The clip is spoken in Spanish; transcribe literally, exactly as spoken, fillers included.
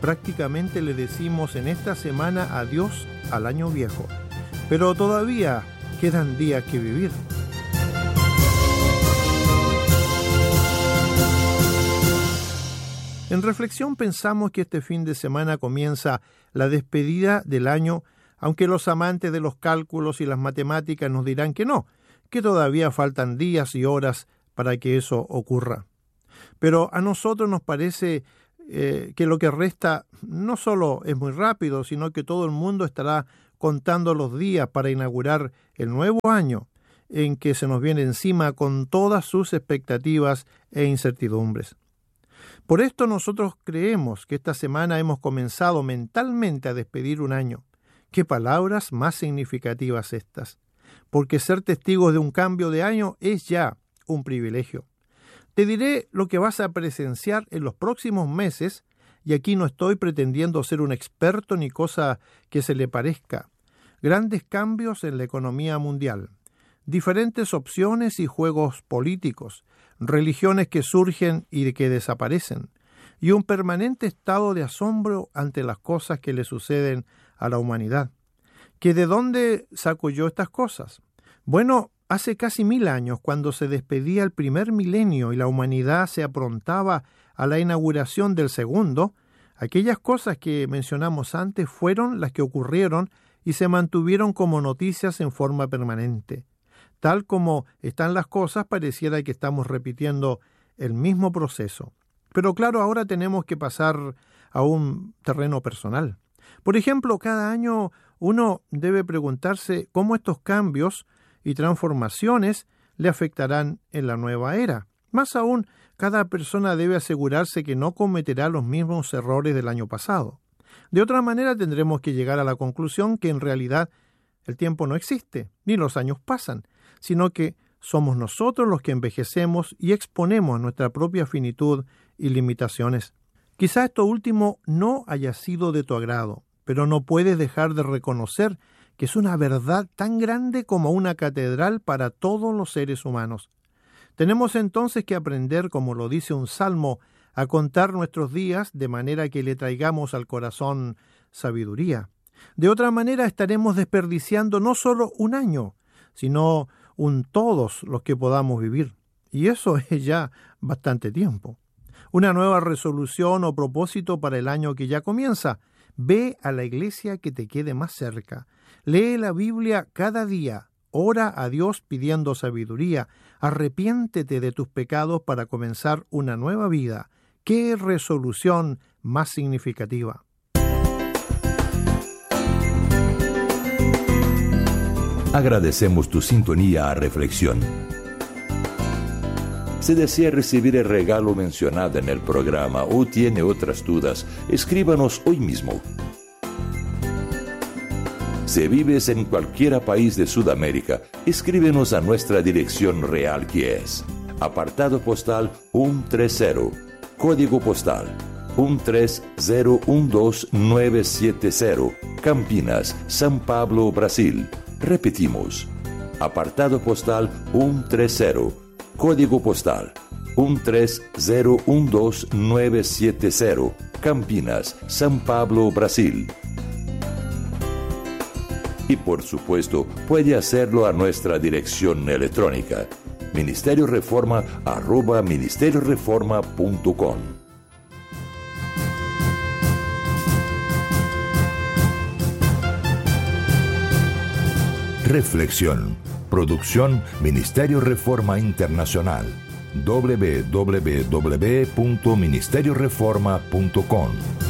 prácticamente le decimos en esta semana adiós al año viejo, pero todavía quedan días que vivir. En reflexión pensamos que este fin de semana comienza la despedida del año, aunque los amantes de los cálculos y las matemáticas nos dirán que no, que todavía faltan días y horas para que eso ocurra. Pero a nosotros nos parece eh, que lo que resta no solo es muy rápido, sino que todo el mundo estará contando los días para inaugurar el nuevo año, en que se nos viene encima con todas sus expectativas e incertidumbres. Por esto nosotros creemos que esta semana hemos comenzado mentalmente a despedir un año. ¡Qué palabras más significativas estas! Porque ser testigos de un cambio de año es ya un privilegio. Te diré lo que vas a presenciar en los próximos meses, y aquí no estoy pretendiendo ser un experto ni cosa que se le parezca. Grandes cambios en la economía mundial, diferentes opciones y juegos políticos, religiones que surgen y que desaparecen, y un permanente estado de asombro ante las cosas que le suceden a la humanidad. ¿Que de dónde saco yo estas cosas? Bueno, hace casi mil años, cuando se despedía el primer milenio y la humanidad se aprontaba a la inauguración del segundo, aquellas cosas que mencionamos antes fueron las que ocurrieron y se mantuvieron como noticias en forma permanente. Tal como están las cosas, pareciera que estamos repitiendo el mismo proceso. Pero claro, ahora tenemos que pasar a un terreno personal. Por ejemplo, cada año uno debe preguntarse cómo estos cambios y transformaciones le afectarán en la nueva era. Más aún, cada persona debe asegurarse que no cometerá los mismos errores del año pasado. De otra manera, tendremos que llegar a la conclusión que en realidad el tiempo no existe, ni los años pasan, sino que somos nosotros los que envejecemos y exponemos nuestra propia finitud y limitaciones. Quizá esto último no haya sido de tu agrado, pero no puedes dejar de reconocer que es una verdad tan grande como una catedral para todos los seres humanos. Tenemos entonces que aprender, como lo dice un salmo, a contar nuestros días de manera que le traigamos al corazón sabiduría. De otra manera estaremos desperdiciando no solo un año, sino un todos los que podamos vivir. Y eso es ya bastante tiempo. Una nueva resolución o propósito para el año que ya comienza. Ve a la iglesia que te quede más cerca. Lee la Biblia cada día. Ora a Dios pidiendo sabiduría. Arrepiéntete de tus pecados para comenzar una nueva vida. ¡Qué resolución más significativa! Agradecemos tu sintonía a Reflexión. Si desea recibir el regalo mencionado en el programa o tiene otras dudas, escríbanos hoy mismo. Si vives en cualquier país de Sudamérica, escríbenos a nuestra dirección real, que es apartado postal ciento treinta, código postal uno tres cero uno dos nueve siete cero, Campinas, São Paulo, Brasil. Repetimos, apartado postal ciento treinta, código postal uno tres cero uno dos nueve siete cero, Campinas, São Paulo, Brasil. Y por supuesto, puede hacerlo a nuestra dirección electrónica, ministerio reforma arroba ministerio reforma punto com. Reflexión. Producción Ministerio Reforma Internacional. doble u doble u doble u punto ministerio reforma punto com